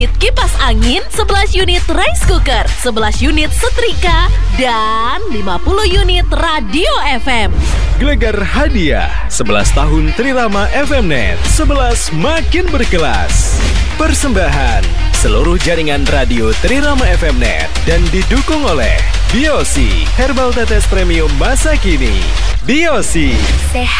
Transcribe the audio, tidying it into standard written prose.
kipas angin, 11 unit rice cooker, 11 unit setrika, dan 50 unit radio FM. Gelegar hadiah 11 tahun Trirama FMNet, 11 makin berkelas. Persembahan seluruh jaringan radio Trirama FMNet dan didukung oleh Biosi Herbal Tetes Premium masa kini. Biosi, sehat